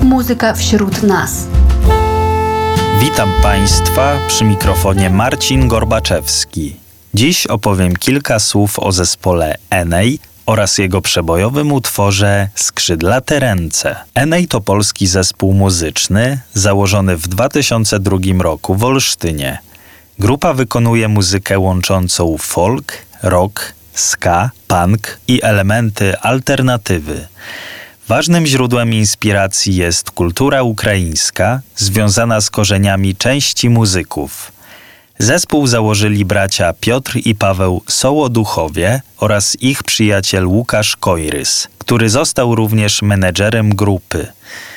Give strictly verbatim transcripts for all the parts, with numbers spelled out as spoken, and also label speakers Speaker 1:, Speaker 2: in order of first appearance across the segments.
Speaker 1: muzyka wśród nas.
Speaker 2: Witam Państwa, przy mikrofonie Marcin Gorbaczewski. Dziś opowiem kilka słów o zespole Enei oraz jego przebojowym utworze Skrzydlate ręce. Enei to polski zespół muzyczny założony w dwa tysiące drugim roku w Olsztynie. Grupa wykonuje muzykę łączącą folk, rock, ska, punk i elementy alternatywy. Ważnym źródłem inspiracji jest kultura ukraińska, związana z korzeniami części muzyków. Zespół założyli bracia Piotr i Paweł Sołoduchowie oraz ich przyjaciel Łukasz Kojrys, który został również menedżerem grupy.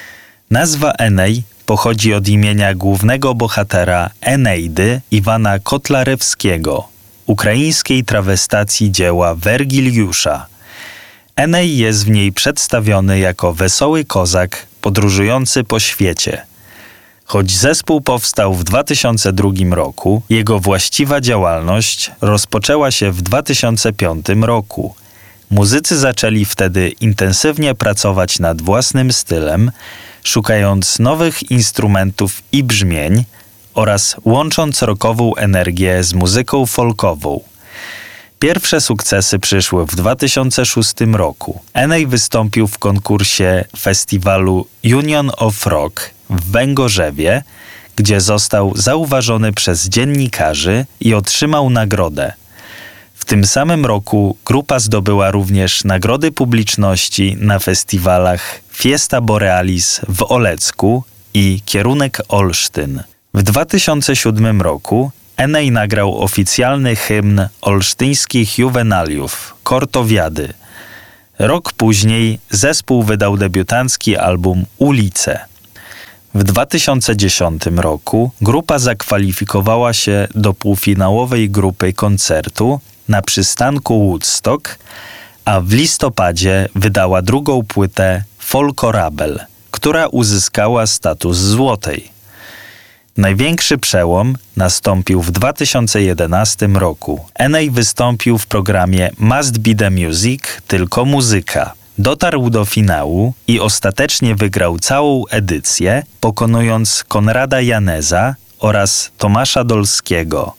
Speaker 2: Nazwa Enei pochodzi od imienia głównego bohatera Eneidy Iwana Kotlarewskiego, ukraińskiej trawestacji dzieła Wergiliusza. Enei jest w niej przedstawiony jako wesoły kozak podróżujący po świecie. Choć zespół powstał w dwa tysiące drugim roku, jego właściwa działalność rozpoczęła się w dwa tysiące piątym roku. Muzycy zaczęli wtedy intensywnie pracować nad własnym stylem, szukając nowych instrumentów i brzmień oraz łącząc rockową energię z muzyką folkową. Pierwsze sukcesy przyszły w dwa tysiące szóstym roku. Enei wystąpił w konkursie festiwalu Union of Rock w Węgorzewie, gdzie został zauważony przez dziennikarzy i otrzymał nagrodę. W tym samym roku grupa zdobyła również nagrody publiczności na festiwalach Fiesta Borealis w Olecku i Kierunek Olsztyn. W dwa tysiące siódmym roku Enei nagrał oficjalny hymn olsztyńskich juwenaliów, Kortowiady. Rok później zespół wydał debiutancki album Ulice. W dwa tysiące dziesiątym roku grupa zakwalifikowała się do półfinałowej grupy koncertu na przystanku Woodstock, a w listopadzie wydała drugą płytę Folkorabel, która uzyskała status złotej. Największy przełom nastąpił w dwa tysiące jedenastym roku. Enei wystąpił w programie Must Be The Music, tylko muzyka. Dotarł do finału i ostatecznie wygrał całą edycję, pokonując Konrada Janeza oraz Tomasza Dolskiego.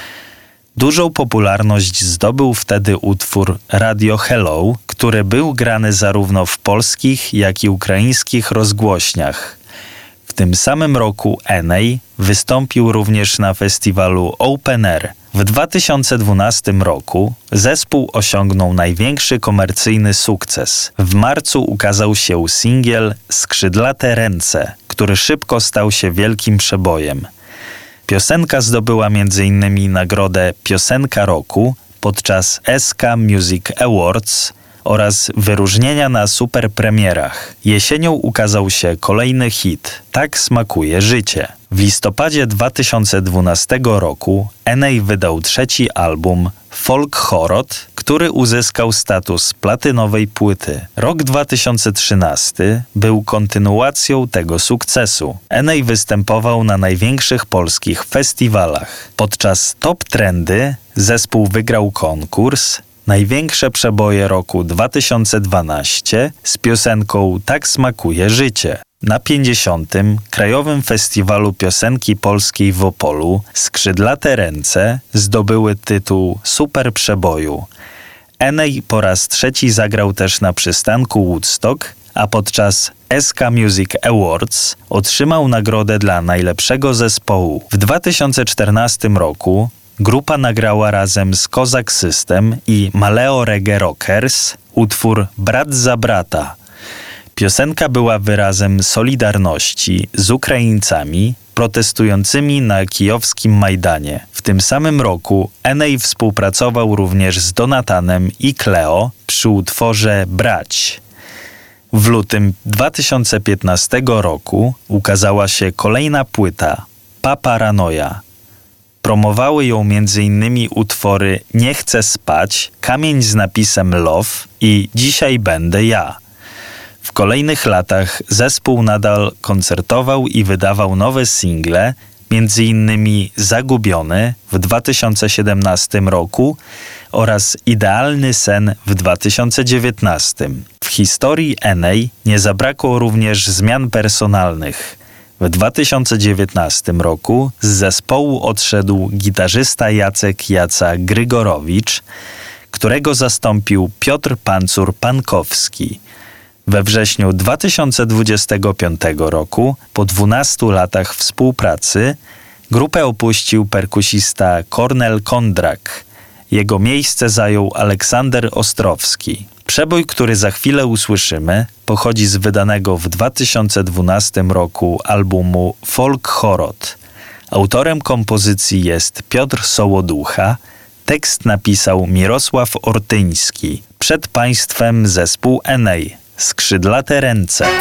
Speaker 2: Dużą popularność zdobył wtedy utwór Radio Hello, który był grany zarówno w polskich, jak i ukraińskich rozgłośniach. W tym samym roku Enei wystąpił również na festiwalu Open Air. W dwa tysiące dwunastym roku zespół osiągnął największy komercyjny sukces. W marcu ukazał się singiel Skrzydlate ręce, który szybko stał się wielkim przebojem. Piosenka zdobyła między innymi nagrodę Piosenka Roku podczas S K Music Awards oraz wyróżnienia na superpremierach. Jesienią ukazał się kolejny hit Tak smakuje życie. W listopadzie dwa tysiące dwunastego roku Enei wydał trzeci album Folk Chorot, który uzyskał status platynowej płyty. Rok dwa tysiące trzynasty był kontynuacją tego sukcesu. Enei występował na największych polskich festiwalach. Podczas Top Trendy zespół wygrał konkurs Największe przeboje roku dwa tysiące dwunastego z piosenką Tak smakuje życie. Na pięćdziesiątym Krajowym Festiwalu Piosenki Polskiej w Opolu Skrzydlate ręce zdobyły tytuł Super Przeboju. Enei po raz trzeci zagrał też na przystanku Woodstock, a podczas S K Music Awards otrzymał nagrodę dla najlepszego zespołu. W dwa tysiące czternastym roku grupa nagrała razem z Kozak System i Maleo Reggae Rockers utwór Brat za brata. Piosenka była wyrazem solidarności z Ukraińcami protestującymi na kijowskim Majdanie. W tym samym roku Enei współpracował również z Donatanem i Cleo przy utworze Brać. W lutym dwa tysiące piętnastego roku ukazała się kolejna płyta Paparanoja. Promowały ją między innymi utwory Nie chcę spać, Kamień z napisem Love i Dzisiaj będę ja. W kolejnych latach zespół nadal koncertował i wydawał nowe single, między innymi Zagubiony w dwa tysiące siedemnastym roku oraz Idealny sen w dwa tysiące dziewiętnastym. W historii Enei nie zabrakło również zmian personalnych. W dwa tysiące dziewiętnastym roku z zespołu odszedł gitarzysta Jacek Jaca Grygorowicz, którego zastąpił Piotr Pancur-Pankowski. We wrześniu dwa tysiące dwudziestego piątego roku, po dwunastu latach współpracy, grupę opuścił perkusista Kornel Kondrak. Jego miejsce zajął Aleksander Ostrowski. Przebój, który za chwilę usłyszymy, pochodzi z wydanego w dwa tysiące dwunastym roku albumu Folk Chorot. Autorem kompozycji jest Piotr Sołoducha, tekst napisał Mirosław Ortyński. Przed państwem zespół Enei, Skrzydlate ręce.